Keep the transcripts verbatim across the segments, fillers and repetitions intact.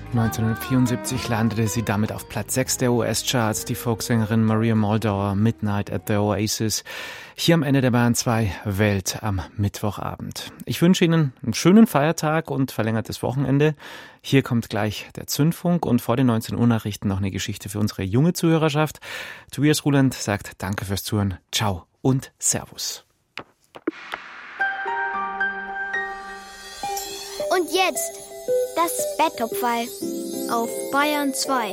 neunzehnhundertvierundsiebzig landete sie damit auf Platz sechs der U S-Charts, die Folksängerin Maria Muldaur, Midnight at the Oasis. Hier am Ende der Bayern zwei Welt am Mittwochabend. Ich wünsche Ihnen einen schönen Feiertag und verlängertes Wochenende. Hier kommt gleich der Zündfunk und vor den neunzehn Uhr Nachrichten noch eine Geschichte für unsere junge Zuhörerschaft. Tobias Ruland sagt Danke fürs Zuhören, ciao und Servus. Und jetzt das Bettopferl auf Bayern zwei.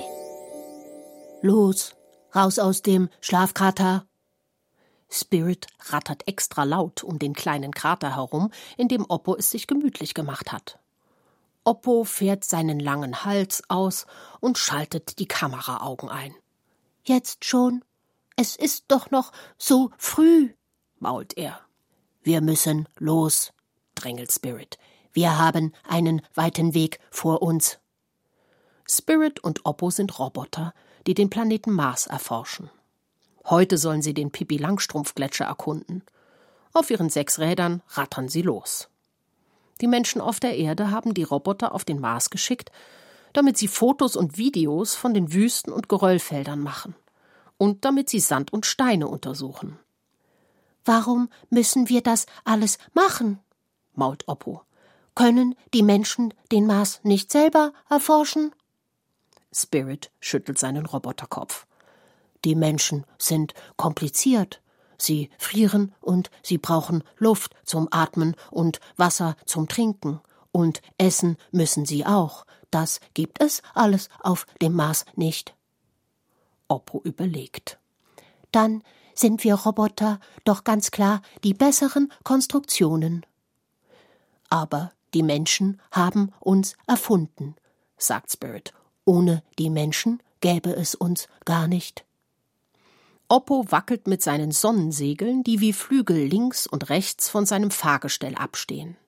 Los, raus aus dem Schlafkrater. Spirit rattert extra laut um den kleinen Krater herum, in dem Oppo es sich gemütlich gemacht hat. Oppo fährt seinen langen Hals aus und schaltet die Kameraaugen ein. Jetzt schon? Es ist doch noch so früh, mault er. Wir müssen los, drängelt Spirit. Wir haben einen weiten Weg vor uns. Spirit und Oppo sind Roboter, die den Planeten Mars erforschen. Heute sollen sie den Pippi-Langstrumpf-Gletscher erkunden. Auf ihren sechs Rädern rattern sie los. Die Menschen auf der Erde haben die Roboter auf den Mars geschickt, damit sie Fotos und Videos von den Wüsten und Geröllfeldern machen und damit sie Sand und Steine untersuchen. Warum müssen wir das alles machen? Mault Oppo. Können die Menschen den Mars nicht selber erforschen? Spirit schüttelt seinen Roboterkopf. Die Menschen sind kompliziert. Sie frieren und sie brauchen Luft zum Atmen und Wasser zum Trinken. Und essen müssen sie auch. Das gibt es alles auf dem Mars nicht. Oppo überlegt. Dann sind wir Roboter doch ganz klar die besseren Konstruktionen. Aber die Menschen haben uns erfunden, sagt Spirit. Ohne die Menschen gäbe es uns gar nicht. Oppo wackelt mit seinen Sonnensegeln, die wie Flügel links und rechts von seinem Fahrgestell abstehen.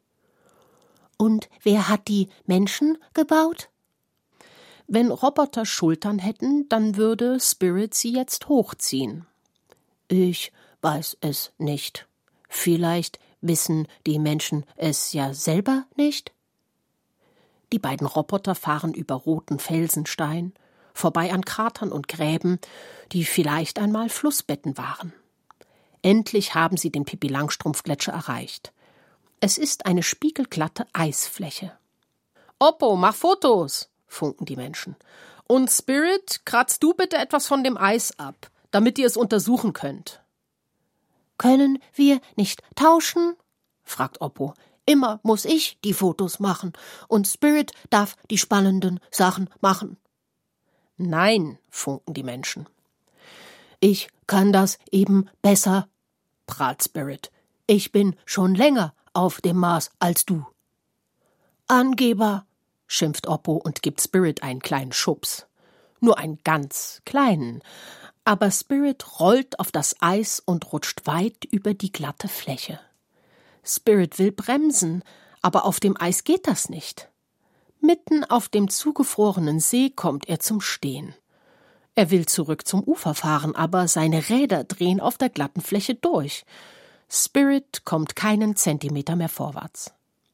Und wer hat die Menschen gebaut? Wenn Roboter Schultern hätten, dann würde Spirit sie jetzt hochziehen. Ich weiß es nicht. Vielleicht wissen die Menschen es ja selber nicht? Die beiden Roboter fahren über roten Felsenstein, vorbei an Kratern und Gräben, die vielleicht einmal Flussbetten waren. Endlich haben sie den Pippi-Langstrumpf-Gletscher erreicht. Es ist eine spiegelglatte Eisfläche. Oppo, mach Fotos, funken die Menschen. Und Spirit, kratzt du bitte etwas von dem Eis ab, damit ihr es untersuchen könnt. Können wir nicht tauschen? Fragt Oppo. Immer muss ich die Fotos machen und Spirit darf die spannenden Sachen machen. Nein, funken die Menschen. Ich kann das eben besser, prahlt Spirit. Ich bin schon länger auf dem Mars als du. Angeber, schimpft Oppo und gibt Spirit einen kleinen Schubs. Nur einen ganz kleinen. Aber Spirit rollt auf das Eis und rutscht weit über die glatte Fläche. Spirit will bremsen, aber auf dem Eis geht das nicht. Mitten auf dem zugefrorenen See kommt er zum Stehen. Er will zurück zum Ufer fahren, aber seine Räder drehen auf der glatten Fläche durch. Spirit kommt keinen Zentimeter mehr vorwärts.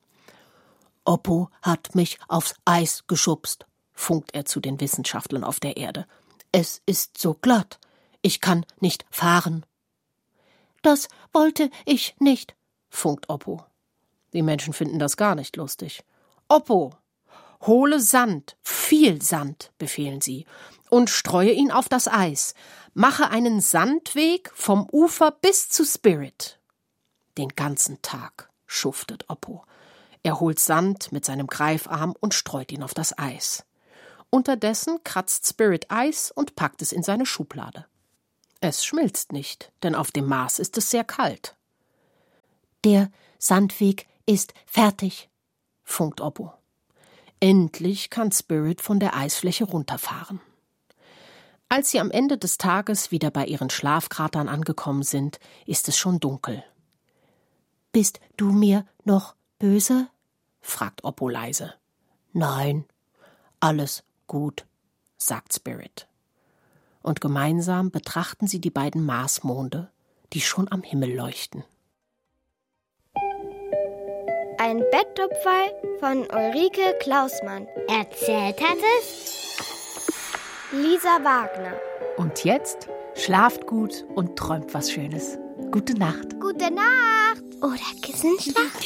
Oppo hat mich aufs Eis geschubst, funkt er zu den Wissenschaftlern auf der Erde. Es ist so glatt. Ich kann nicht fahren. Das wollte ich nicht, funkt Oppo. Die Menschen finden das gar nicht lustig. Oppo, hole Sand, viel Sand, befehlen sie, und streue ihn auf das Eis. Mache einen Sandweg vom Ufer bis zu Spirit. Den ganzen Tag schuftet Oppo. Er holt Sand mit seinem Greifarm und streut ihn auf das Eis. Unterdessen kratzt Spirit Eis und packt es in seine Schublade. Es schmilzt nicht, denn auf dem Mars ist es sehr kalt. Der Sandweg ist fertig, funkt Oppo. Endlich kann Spirit von der Eisfläche runterfahren. Als sie am Ende des Tages wieder bei ihren Schlafkratern angekommen sind, ist es schon dunkel. »Bist du mir noch böse?« fragt Oppo leise. »Nein, alles gut«, sagt Spirit. Und gemeinsam betrachten sie die beiden Marsmonde, die schon am Himmel leuchten. Ein Betttopfball von Ulrike Klausmann. Erzählt hat es Lisa Wagner. Und jetzt schlaft gut und träumt was Schönes. Gute Nacht. Gute Nacht. Oder Kissenschlacht.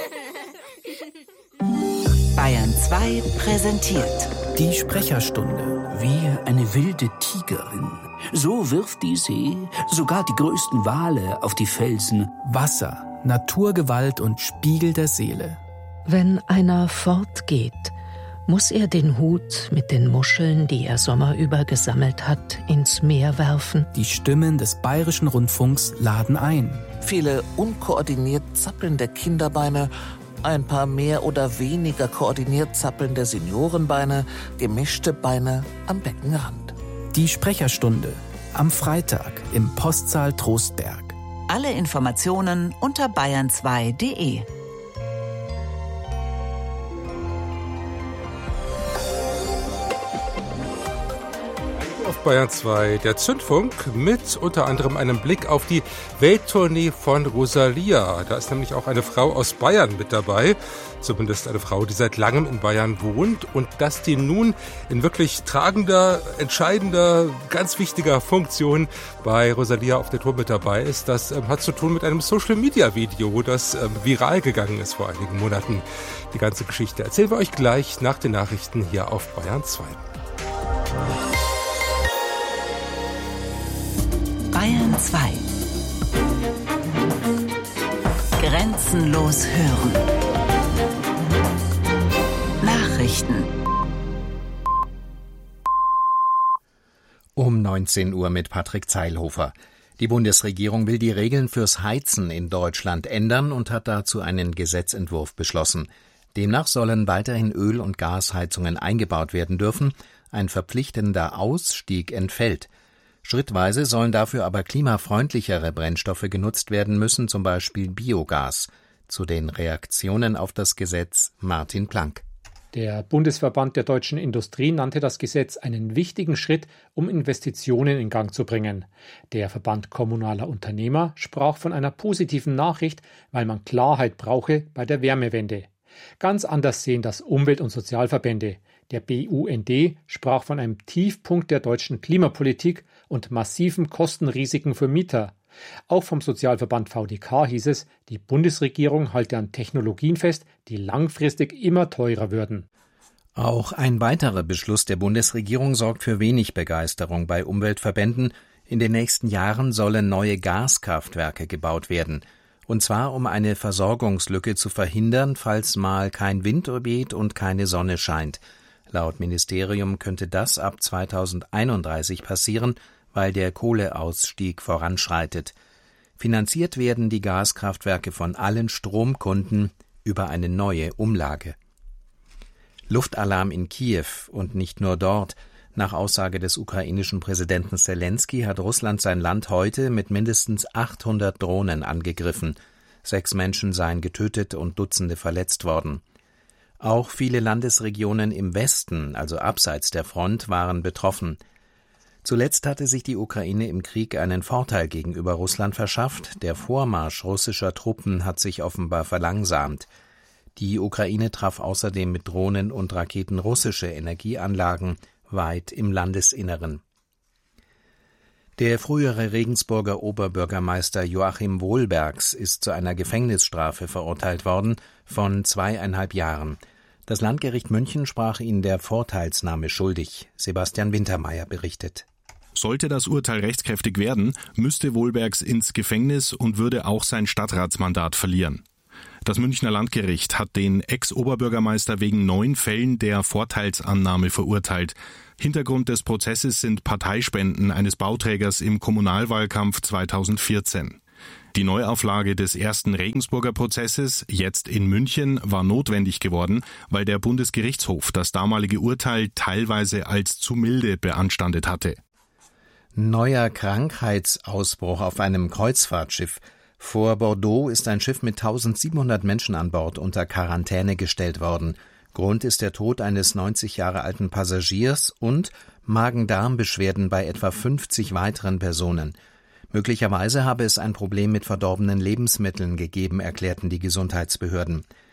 Bayern zwei präsentiert die Sprecherstunde. Wie eine wilde Tigerin. So wirft die See sogar die größten Wale auf die Felsen. Wasser, Naturgewalt und Spiegel der Seele. Wenn einer fortgeht, muss er den Hut mit den Muscheln, die er sommerüber gesammelt hat, ins Meer werfen. Die Stimmen des Bayerischen Rundfunks laden ein. Viele unkoordiniert zappelnde Kinderbeine, ein paar mehr oder weniger koordiniert zappelnde Seniorenbeine, gemischte Beine am Beckenrand. Die Sprecherstunde am Freitag im Postsaal Trostberg. Alle Informationen unter bayern zwei punkt de. Auf Bayern zwei, der Zündfunk mit unter anderem einem Blick auf die Welttournee von Rosalia. Da ist nämlich auch eine Frau aus Bayern mit dabei, zumindest eine Frau, die seit langem in Bayern wohnt. Und dass die nun in wirklich tragender, entscheidender, ganz wichtiger Funktion bei Rosalia auf der Tour mit dabei ist, das ähm, hat zu tun mit einem Social-Media-Video, das ähm, viral gegangen ist vor einigen Monaten. Die ganze Geschichte erzählen wir euch gleich nach den Nachrichten hier auf Bayern zwei. Bayern zwei. Grenzenlos hören. Nachrichten. Um neunzehn Uhr mit Patrick Zeilhofer. Die Bundesregierung will die Regeln fürs Heizen in Deutschland ändern und hat dazu einen Gesetzentwurf beschlossen. Demnach sollen weiterhin Öl- und Gasheizungen eingebaut werden dürfen. Ein verpflichtender Ausstieg entfällt. Schrittweise sollen dafür aber klimafreundlichere Brennstoffe genutzt werden müssen, zum Beispiel Biogas. Zu den Reaktionen auf das Gesetz Martin Planck. Der Bundesverband der deutschen Industrie nannte das Gesetz einen wichtigen Schritt, um Investitionen in Gang zu bringen. Der Verband kommunaler Unternehmer sprach von einer positiven Nachricht, weil man Klarheit brauche bei der Wärmewende. Ganz anders sehen das Umwelt- und Sozialverbände. Der B U N D sprach von einem Tiefpunkt der deutschen Klimapolitik und massiven Kostenrisiken für Mieter. Auch vom Sozialverband V D K hieß es, die Bundesregierung halte an Technologien fest, die langfristig immer teurer würden. Auch ein weiterer Beschluss der Bundesregierung sorgt für wenig Begeisterung bei Umweltverbänden. In den nächsten Jahren sollen neue Gaskraftwerke gebaut werden. Und zwar, um eine Versorgungslücke zu verhindern, falls mal kein Wind weht und keine Sonne scheint. Laut Ministerium könnte das ab zweitausendeinunddreißig passieren, weil der Kohleausstieg voranschreitet. Finanziert werden die Gaskraftwerke von allen Stromkunden über eine neue Umlage. Luftalarm in Kiew und nicht nur dort. Nach Aussage des ukrainischen Präsidenten Selenskyj hat Russland sein Land heute mit mindestens achthundert Drohnen angegriffen. Sechs Menschen seien getötet und Dutzende verletzt worden. Auch viele Landesregionen im Westen, also abseits der Front, waren betroffen. Zuletzt hatte sich die Ukraine im Krieg einen Vorteil gegenüber Russland verschafft. Der Vormarsch russischer Truppen hat sich offenbar verlangsamt. Die Ukraine traf außerdem mit Drohnen und Raketen russische Energieanlagen weit im Landesinneren. Der frühere Regensburger Oberbürgermeister Joachim Wohlbergs ist zu einer Gefängnisstrafe verurteilt worden von zweieinhalb Jahren. Das Landgericht München sprach ihn der Vorteilsnahme schuldig. Sebastian Wintermeyer berichtet. Sollte das Urteil rechtskräftig werden, müsste Wohlbergs ins Gefängnis und würde auch sein Stadtratsmandat verlieren. Das Münchner Landgericht hat den Ex-Oberbürgermeister wegen neun Fällen der Vorteilsannahme verurteilt. Hintergrund des Prozesses sind Parteispenden eines Bauträgers im Kommunalwahlkampf zweitausendvierzehn. Die Neuauflage des ersten Regensburger Prozesses, jetzt in München, war notwendig geworden, weil der Bundesgerichtshof das damalige Urteil teilweise als zu milde beanstandet hatte. Neuer Krankheitsausbruch auf einem Kreuzfahrtschiff. Vor Bordeaux ist ein Schiff mit eintausendsiebenhundert Menschen an Bord unter Quarantäne gestellt worden. Grund ist der Tod eines neunzig Jahre alten Passagiers und Magen-Darm-Beschwerden bei etwa fünfzig weiteren Personen. Möglicherweise habe es ein Problem mit verdorbenen Lebensmitteln gegeben, erklärten die Gesundheitsbehörden.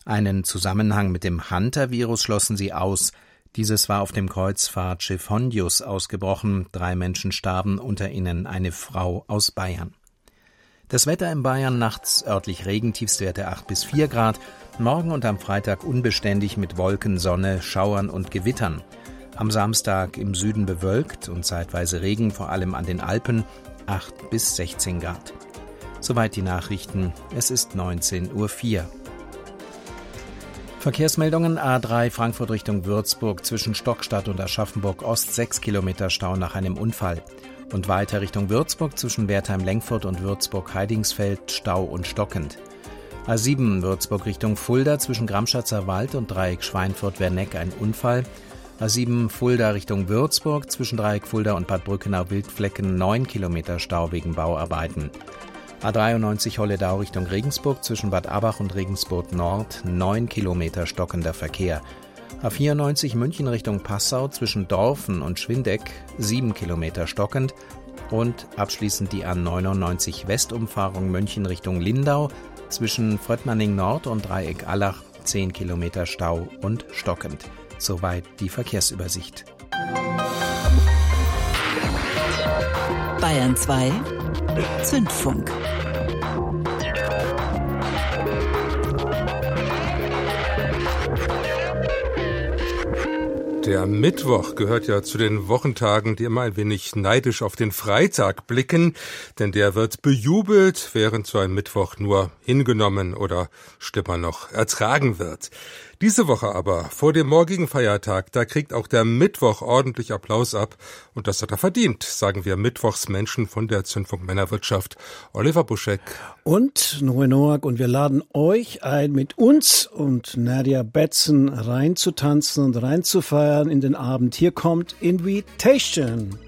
Einen Zusammenhang mit dem Hunter-Virus schlossen sie aus. Dieses war auf dem Kreuzfahrtschiff Hondius ausgebrochen. Drei Menschen starben, unter ihnen eine Frau aus Bayern. Das Wetter in Bayern: nachts örtlich Regen, Tiefstwerte acht bis vier Grad. Morgen und am Freitag unbeständig mit Wolken, Sonne, Schauern und Gewittern. Am Samstag im Süden bewölkt und zeitweise Regen, vor allem an den Alpen, acht bis sechzehn Grad. Soweit die Nachrichten. Es ist neunzehn Uhr vier. Verkehrsmeldungen: A drei Frankfurt Richtung Würzburg zwischen Stockstadt und Aschaffenburg Ost sechs Kilometer Stau nach einem Unfall. Und weiter Richtung Würzburg zwischen Wertheim-Lengfurt und Würzburg-Heidingsfeld Stau und stockend. A sieben Würzburg Richtung Fulda zwischen Gramschatzer Wald und Dreieck Schweinfurt-Werneck ein Unfall. A sieben Fulda Richtung Würzburg zwischen Dreieck Fulda und Bad Brückenau-Wildflecken neun Kilometer Stau wegen Bauarbeiten. A dreiundneunzig Holledau Richtung Regensburg zwischen Bad Abach und Regensburg Nord neun Kilometer stockender Verkehr. A vierundneunzig München Richtung Passau zwischen Dorfen und Schwindeck sieben Kilometer stockend. Und abschließend die A neunundneunzig Westumfahrung München Richtung Lindau zwischen Fröttmanning Nord und Dreieck Allach zehn Kilometer Stau und stockend. Soweit die Verkehrsübersicht. Bayern zwei Zündfunk. Der Mittwoch gehört ja zu den Wochentagen, die immer ein wenig neidisch auf den Freitag blicken, denn der wird bejubelt, während so ein Mittwoch nur hingenommen oder schlimmer noch ertragen wird. Diese Woche aber, vor dem morgigen Feiertag, da kriegt auch der Mittwoch ordentlich Applaus ab. Und das hat er verdient, sagen wir Mittwochsmenschen von der Zündfunk Männerwirtschaft. Oliver Buschek. Und Noe Noack. Und wir laden euch ein, mit uns und Nadia Betzen reinzutanzen und reinzufeiern in den Abend. Hier kommt Invitation.